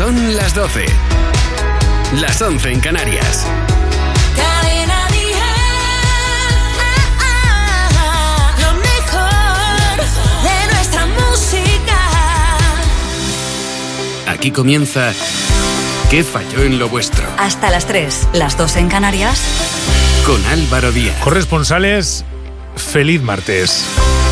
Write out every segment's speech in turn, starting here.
Son las 12. Las 11 en Canarias. Cadena Dial. Lo mejor de nuestra música. Aquí comienza ¿Qué falló en lo vuestro? Hasta las 3, las 2 en Canarias. Con Álvaro Díaz. Corresponsales, feliz martes.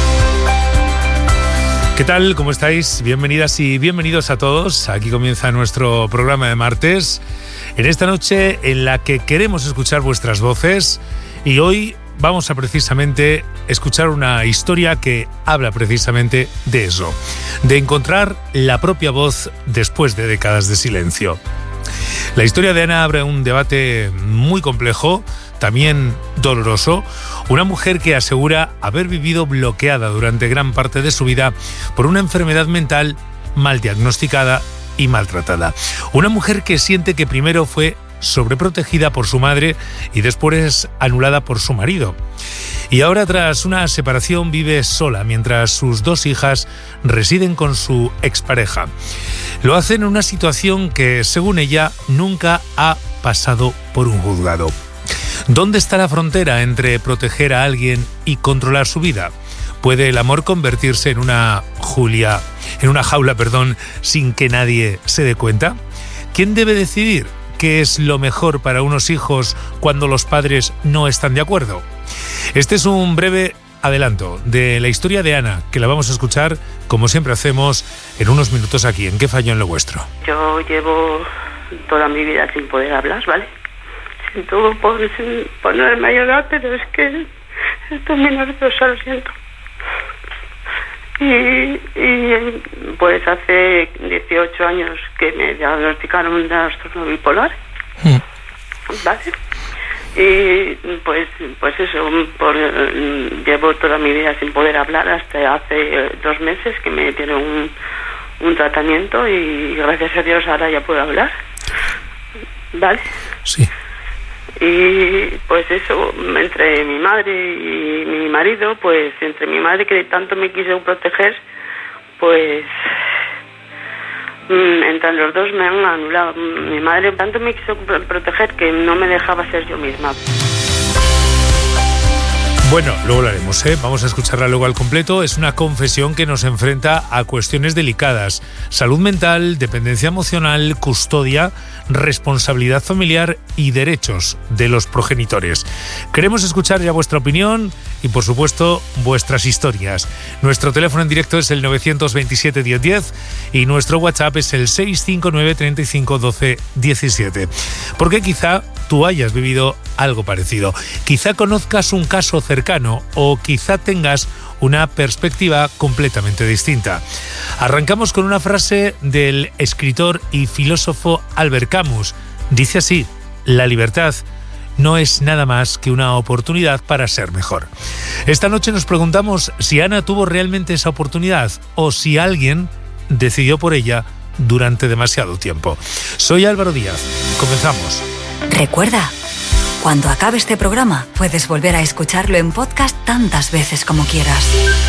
¿Qué tal? ¿Cómo estáis? Bienvenidas y bienvenidos a todos. Aquí comienza nuestro programa de martes, en esta noche en la que queremos escuchar vuestras voces, y hoy vamos a precisamente escuchar una historia que habla precisamente de eso, de encontrar la propia voz después de décadas de silencio. La historia de Ana abre un debate muy complejo, también doloroso. Una mujer que asegura haber vivido bloqueada durante gran parte de su vida por una enfermedad mental mal diagnosticada y maltratada. Una mujer que siente que primero fue sobreprotegida por su madre y después anulada por su marido. Y ahora, tras una separación, vive sola mientras sus dos hijas residen con su expareja. Lo hace en una situación que, según ella, nunca ha pasado por un juzgado. ¿Dónde está la frontera entre proteger a alguien y controlar su vida? ¿Puede el amor convertirse en una jaula, sin que nadie se dé cuenta? ¿Quién debe decidir qué es lo mejor para unos hijos cuando los padres no están de acuerdo? Este es un breve adelanto de la historia de Ana, que la vamos a escuchar, como siempre hacemos, en unos minutos aquí, en ¿Qué falló en lo vuestro? Yo llevo toda mi vida sin poder hablar, ¿vale? Siento por no haberme ayudado, pero es que estoy muy nerviosa, lo siento. Y pues hace 18 años que me diagnosticaron un trastorno bipolar, ¿vale? Y pues eso, llevo toda mi vida sin poder hablar hasta hace 2 meses que me dieron un tratamiento y gracias a Dios ahora ya puedo hablar, ¿vale? Sí. Y pues eso, entre mi madre y mi marido, pues entre mi madre, que tanto me quiso proteger, pues entre los dos me han anulado. Mi madre tanto me quiso proteger que no me dejaba ser yo misma. Bueno, luego lo haremos, ¿eh? Vamos a escucharla luego al completo. Es una confesión que nos enfrenta a cuestiones delicadas: salud mental, dependencia emocional, custodia, responsabilidad familiar y derechos de los progenitores. Queremos escuchar ya vuestra opinión y, por supuesto, vuestras historias. Nuestro teléfono en directo es el 927 1010 y nuestro WhatsApp es el 659 35 12 17. Porque quizá tú hayas vivido algo parecido. Quizá conozcas un caso cercano o quizá tengas una perspectiva completamente distinta. Arrancamos con una frase del escritor y filósofo Albert Camus. Dice así: la libertad no es nada más que una oportunidad para ser mejor. Esta noche nos preguntamos si Ana tuvo realmente esa oportunidad o si alguien decidió por ella durante demasiado tiempo. Soy Álvaro Díaz. Comenzamos. Recuerda, cuando acabe este programa puedes volver a escucharlo en podcast tantas veces como quieras.